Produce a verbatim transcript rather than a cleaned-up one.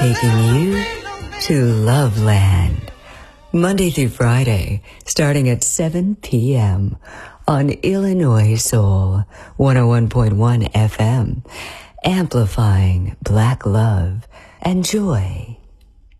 taking you to Loveland. Monday through Friday, starting at seven p.m. on Illinois Soul one oh one point one F M, amplifying Black love and joy.